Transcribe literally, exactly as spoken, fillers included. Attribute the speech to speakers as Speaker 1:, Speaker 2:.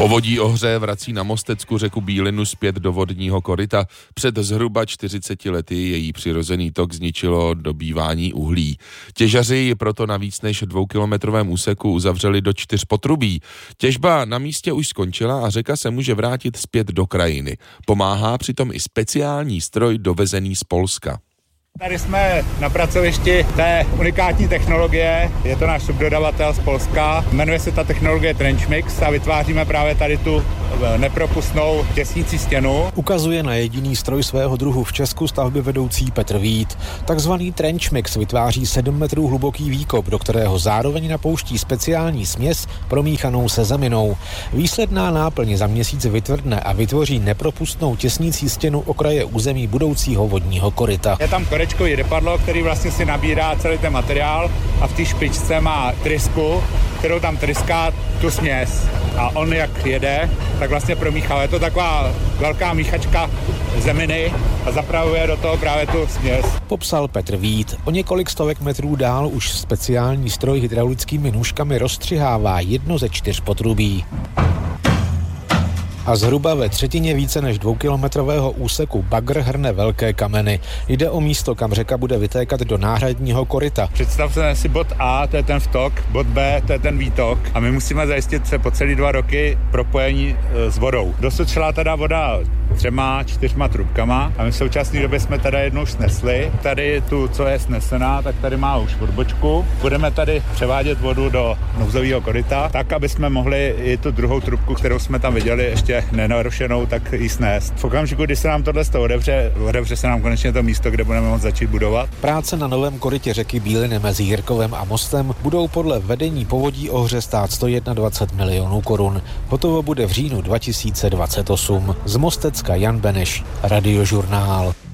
Speaker 1: Povodí Ohře vrací na Mostecku řeku Bílinu zpět do vodního koryta. Před zhruba čtyřiceti lety její přirozený tok zničilo dobývání uhlí. Těžaři ji proto na víc než dvoukilometrovém úseku uzavřeli do čtyř potrubí. Těžba na místě už skončila a řeka se může vrátit zpět do krajiny. Pomáhá přitom i speciální stroj dovezený z Polska.
Speaker 2: Tady jsme na pracovišti té unikátní technologie, je to náš subdodavatel z Polska, jmenuje se ta technologie TrenchMix a vytváříme právě tady tu nepropustnou těsnící stěnu.
Speaker 3: Ukazuje na jediný stroj svého druhu v Česku stavby vedoucí Petr Vít. Takzvaný TrenchMix vytváří sedm metrů hluboký výkop, do kterého zároveň napouští speciální směs promíchanou se zeminou. Výsledná náplň za měsíc vytvrdne a vytvoří nepropustnou těsnící stěnu okraje území budoucího vodního koryta.
Speaker 2: Je tam korečkový rypadlo, který vlastně si nabírá celý ten materiál a v té špičce má trysku, kterou tam tryská tu směs. A on jak jede, tak vlastně promíchá. Je to taková velká míchačka zeminy a zapravuje do toho právě tu směs.
Speaker 3: Popsal Petr Vít. O několik stovek metrů dál už speciální stroj hydraulickými nůžkami rozstřihává jedno ze čtyř potrubí. A zhruba ve třetině více než dvoukilometrového úseku bagr hrne velké kameny. Jde o místo, kam řeka bude vytékat do náhradního koryta.
Speaker 2: Představte si bod A, to je ten vtok, bod B, to je ten výtok a my musíme zajistit se po celý dva roky propojení e, s vodou. Dosud šla teda voda třema, čtyřma trubkama a my v současné době jsme teda jednou snesli. Tady tu, co je snesená, tak tady má už odbočku. Budeme tady převádět vodu do nouzového koryta, tak, aby jsme mohli i tu druhou trubku, kterou jsme tam viděli, ještě nenarušenou, tak jí snést. V okamžiku, kdy se nám tohle otevře, otevře se nám konečně to místo, kde budeme moct začít budovat.
Speaker 3: Práce na novém korytě řeky Bíliny mezi Jirkovem a Mostem budou podle vedení Povodí Ohře stát sto dvacet jedna milionů korun. Hotovo bude v říjnu dva tisíce dvacet osm. Z Mostecka Jan Beneš, Radiožurnál.